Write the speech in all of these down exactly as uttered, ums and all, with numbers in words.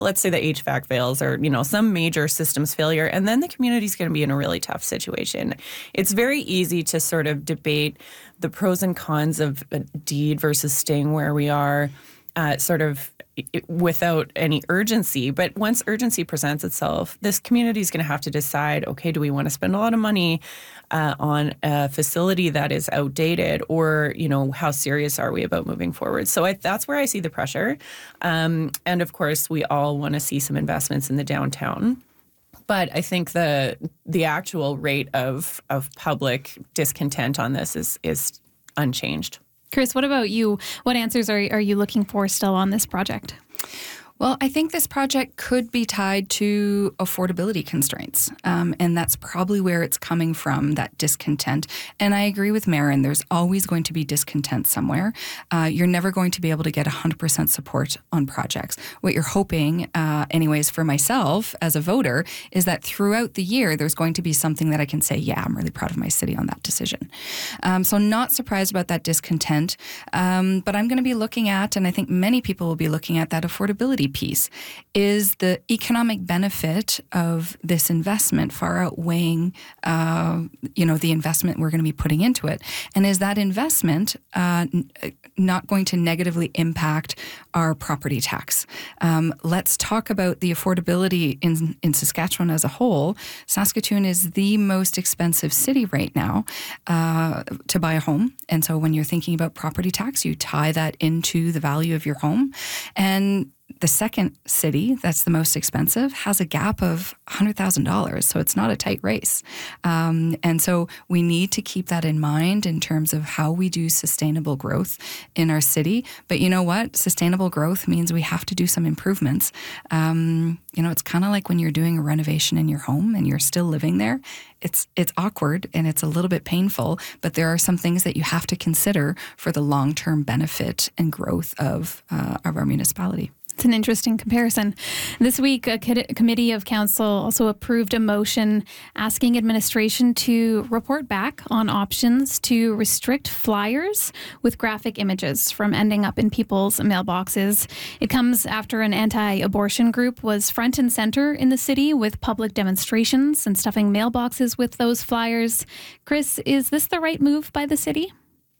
let's say the H V A C fails or, you know, some major systems failure, and then the community's going to be in a really tough situation. It's very easy to sort of debate the pros and cons of a deed versus staying where we are, uh, sort of without any urgency. But once urgency presents itself, this community is going to have to decide, okay, do we want to spend a lot of money uh, on a facility that is outdated, or, you know, how serious are we about moving forward? So I, that's where I see the pressure. Um, and of course, we all want to see some investments in the downtown. But I think the the actual rate of of public discontent on this is is unchanged. Chris, what about you? What answers are are you looking for still on this project? Well, I think this project could be tied to affordability constraints, um, and that's probably where it's coming from, that discontent. And I agree with Marin, there's always going to be discontent somewhere. Uh, you're never going to be able to get one hundred percent support on projects. What you're hoping, uh, anyways, for myself as a voter, is that throughout the year, there's going to be something that I can say, yeah, I'm really proud of my city on that decision. Um, so not surprised about that discontent, um, but I'm going to be looking at, and I think many people will be looking at, that affordability piece. Is the economic benefit of this investment far outweighing, uh, you know, the investment we're going to be putting into it? And is that investment uh, n- not going to negatively impact our property tax? Um, let's talk about the affordability in, in Saskatchewan as a whole. Saskatoon is the most expensive city right now uh, to buy a home. And so when you're thinking about property tax, you tie that into the value of your home. And the second city that's the most expensive has a gap of one hundred thousand dollars, so it's not a tight race. Um, and so we need to keep that in mind in terms of how we do sustainable growth in our city. But you know what? Sustainable growth means we have to do some improvements. Um, you know, it's kind of like when you're doing a renovation in your home and you're still living there. It's it's awkward and it's a little bit painful, but there are some things that you have to consider for the long-term benefit and growth of uh, of our municipality. It's an interesting comparison. This week, a committee of council also approved a motion asking administration to report back on options to restrict flyers with graphic images from ending up in people's mailboxes. It comes after an anti-abortion group was front and center in the city with public demonstrations and stuffing mailboxes with those flyers. Chris, is this the right move by the city?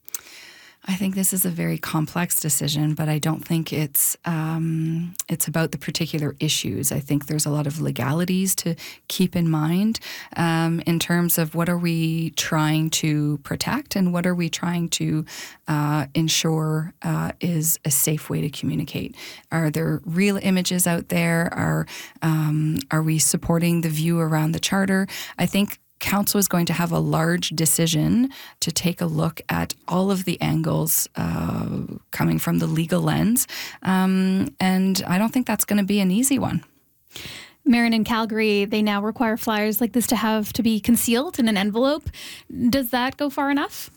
I think this is a very complex decision, but I don't think it's um, it's about the particular issues. I think there's a lot of legalities to keep in mind um, in terms of what are we trying to protect and what are we trying to uh, ensure uh, is a safe way to communicate. Are there real images out there? Are um, are we supporting the view around the charter? I think Council is going to have a large decision to take a look at all of the angles uh, coming from the legal lens. Um, and I don't think that's going to be an easy one. Marin, in Calgary, they now require flyers like this to have to be concealed in an envelope. Does that go far enough?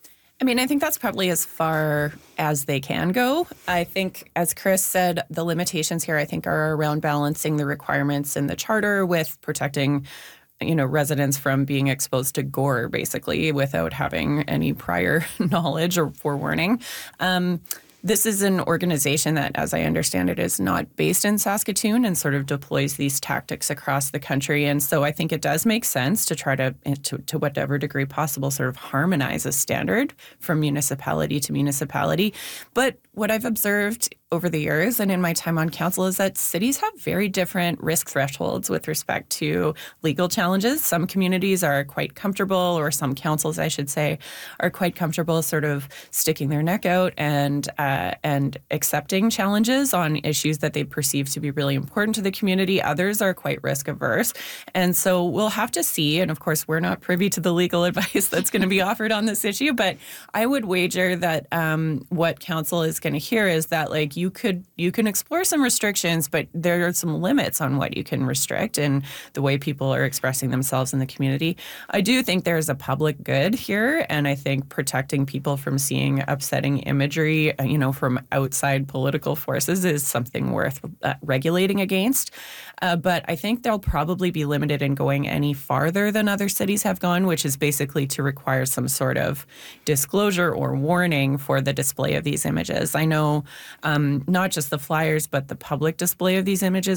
I mean, I think that's probably as far as they can go. I think, as Chris said, the limitations here, I think, are around balancing the requirements in the charter with protecting, you know, residents from being exposed to gore, basically, without having any prior knowledge or forewarning. Um, This is an organization that, as I understand it, is not based in Saskatoon and sort of deploys these tactics across the country. And so I think it does make sense to try to, to, to whatever degree possible, sort of harmonize a standard from municipality to municipality. But what I've observed over the years and in my time on council is that cities have very different risk thresholds with respect to legal challenges. Some communities are quite comfortable, or some councils, I should say, are quite comfortable sort of sticking their neck out and uh, and accepting challenges on issues that they perceive to be really important to the community. Others are quite risk averse. And so we'll have to see. And of course, we're not privy to the legal advice that's going to be offered on this issue. But I would wager that um, what council is going to hear is that, like, you could you can explore some restrictions, but there are some limits on what you can restrict and the way people are expressing themselves in the community. I do think there's a public good here, and I think protecting people from seeing upsetting imagery, you know, from outside political forces is something worth uh, regulating against. Uh, but I think they'll probably be limited in going any farther than other cities have gone, which is basically to require some sort of disclosure or warning for the display of these images. I know um, not just the flyers, but the public display of these images